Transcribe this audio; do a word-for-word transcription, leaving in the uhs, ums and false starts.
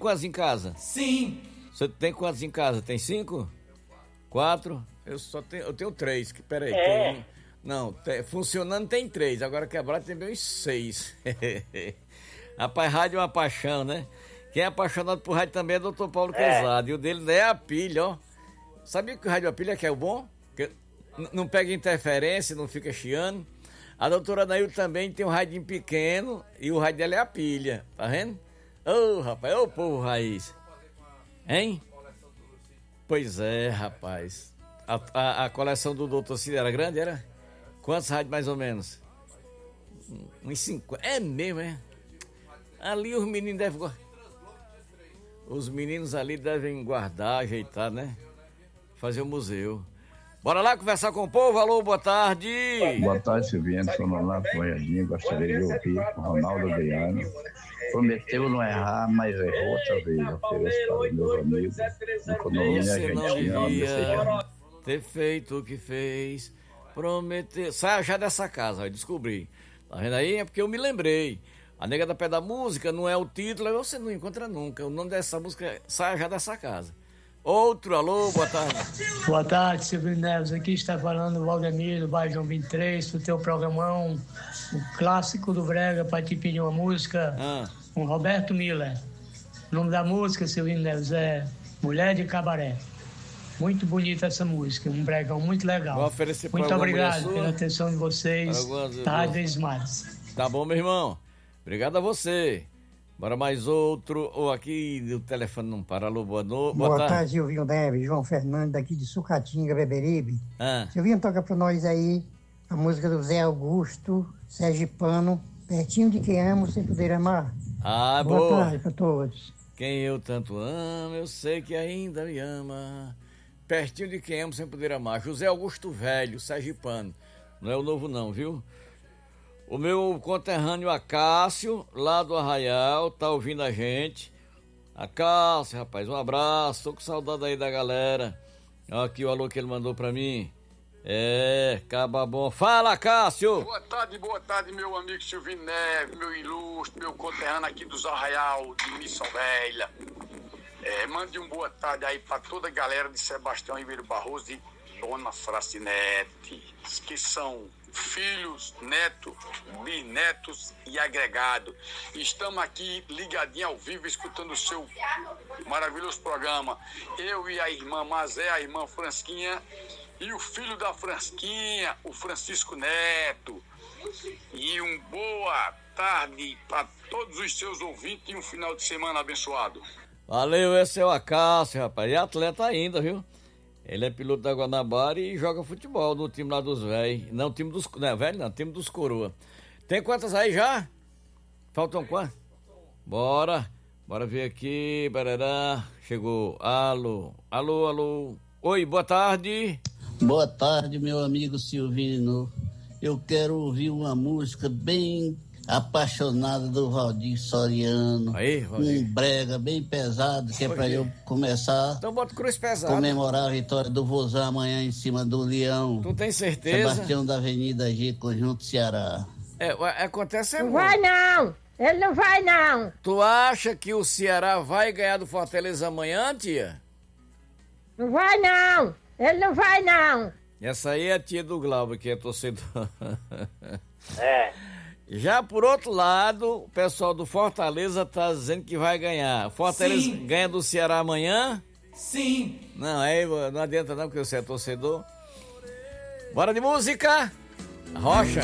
quantos em casa? Sim. Você tem quantos em casa? Tem cinco? Quatro? Eu só tenho, eu tenho três. Que, peraí, É. tem, não, tem, funcionando tem três, agora quebrado tem bem uns seis. Rapaz, rádio é uma paixão, né? Quem é apaixonado por rádio também é o doutor Paulo É. Quezado, e o dele é a pilha, ó. Sabia que o rádio a pilha que é o bom? Que n- não pega interferência, não fica chiando. A doutora Nail também tem um radinho pequeno e o rádio dela é a pilha, tá vendo? Ô, rapaz, ô povo raiz. Hein? Pois é, rapaz. A, a, a coleção do doutor Cid era grande, era? Quantos rádios mais ou menos? Uns cinquenta. É mesmo, é? Ali os meninos devem guardar. Os meninos ali devem guardar, ajeitar, né? Fazer o museu. Bora lá conversar com o povo. Alô, boa tarde. Boa tarde, Silviano. Sou Nonato Goiadinho. Gostaria de ouvir o Ronaldo Adriano. Prometeu não errar, mas errou outra vez. Ofereço para os meus amigos de economia Você não argentina. devia ter feito o que fez. Prometeu. Saia já dessa casa, ó, descobri. Tá vendo aí? É porque eu me lembrei. A Nega da Pé da Música não é o título, aí você não encontra nunca. O nome dessa música é Saia já dessa casa. Outro, alô, boa tarde. Boa tarde, Silvio Neves. Aqui está falando o Valdemir, do bairro João vinte e três, do teu programão, o clássico do Brega, para te pedir uma música Ah. com Roberto Miller. O nome da música, Silvio Neves, é Mulher de Cabaré. Muito bonita essa música, um bregão muito legal. Vou oferecer pra Muito alguma obrigado mulher pela sua? atenção de vocês, Alguma- Rádio Smarts. Tá bom, meu irmão? Obrigado a você. Bora mais outro. Ou aqui o telefone não para. Alô, boa noite. Boa, Boa tarde, Silvinho Neves, João Fernando, daqui de Sucatinga, Beberibe. Ah. Silvinho, toca pra nós aí a música do Zé Augusto, Sergipano, Pertinho de Quem Amo Sem Poder Amar. Ah, boa. boa. Boa tarde pra todos. Quem eu tanto amo, eu sei que ainda me ama. Pertinho de quem amo sem poder amar. José Augusto Velho, Sergipano. Não é o novo não, viu? O meu conterrâneo Acácio, lá do Arraial, tá ouvindo a gente. Acácio, rapaz, um abraço. Tô com saudade aí da galera. Olha aqui o alô que ele mandou pra mim. É, caba bom. Fala, Cássio! Boa tarde, boa tarde, meu amigo Silvio Neves, meu ilustre, meu conterrâneo aqui dos Arraial, de Missão Velha. É, mande um boa tarde aí pra toda a galera de Sebastião Ribeiro Barroso e Dona Fracinete, que são filhos, netos, bisnetos e agregado. Estamos aqui ligadinho ao vivo, escutando o seu maravilhoso programa. Eu e a irmã Mazé, a irmã Fransquinha, e o filho da Fransquinha, o Francisco Neto. E uma boa tarde para todos os seus ouvintes e um final de semana abençoado. Valeu, esse é o Acácio, rapaz. E atleta ainda, viu? Ele é piloto da Guanabara e joga futebol no time lá dos velhos. Não, time dos... Não é velho, não, time dos coroa. Tem quantas aí já? Faltam quantas? Bora. Bora ver aqui. Barará. Chegou. Alô. Alô, alô. Oi, boa tarde. Boa tarde, meu amigo Silvino. Eu quero ouvir uma música bem apaixonada do Valdir Soriano. Aí, Valdir. Um brega bem pesado, que é pra eu começar Então bota cruz pesada. comemorar a vitória do Vozão amanhã em cima do Leão. Tu tem certeza? Sebastião da Avenida G, Conjunto Ceará. É, acontece é Não muito. vai não! Ele não vai não! Tu acha que o Ceará vai ganhar do Fortaleza amanhã, tia? Não vai não! Ele não vai não! Essa aí é a tia do Glauber, que é torcedor. É. Já por outro lado, o pessoal do Fortaleza tá dizendo que vai ganhar. Fortaleza Sim. ganha do Ceará amanhã? Sim. Não, aí não adianta não, porque você é torcedor. Bora de música! Rocha.